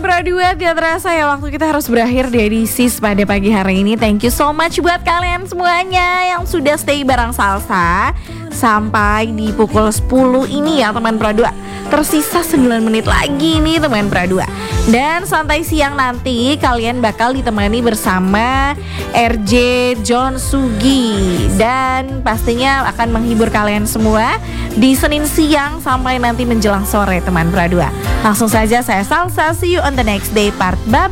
Pradua, tidak terasa ya waktu kita harus berakhir di edisi pada pagi hari ini. Thank you so much buat kalian semuanya yang sudah stay bareng Salsa sampai di pukul 10 ini ya teman Pradua. Tersisa 9 menit lagi nih teman Pradua. Dan santai siang nanti kalian bakal ditemani bersama RJ John Sugi. Dan pastinya akan menghibur kalian semua di Senin siang sampai nanti menjelang sore teman Pradua. Langsung saja saya Salsa, see you on the next day part. Bye.